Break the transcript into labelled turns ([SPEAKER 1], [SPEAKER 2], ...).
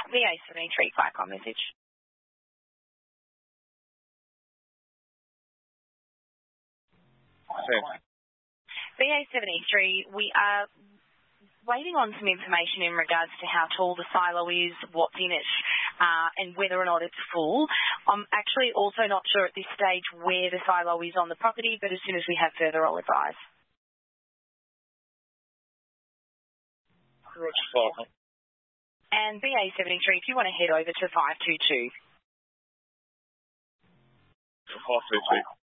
[SPEAKER 1] BA73 Flycom message. BA73, we are waiting on some information in regards to how tall the silo is, what's in it, and whether or not it's full. I'm actually also not sure at this stage where the silo is on the property, but as soon as we have further, I'll advise. And BA73, if you want to head over to 522.
[SPEAKER 2] 522.